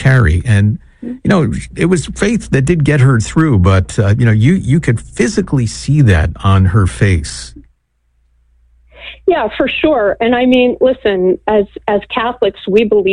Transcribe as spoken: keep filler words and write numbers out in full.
carry. And, you know, it was faith that did get her through, but, uh, you know, you, you could physically see that on her face. Yeah, for sure. And I mean, listen, as, as Catholics, we believe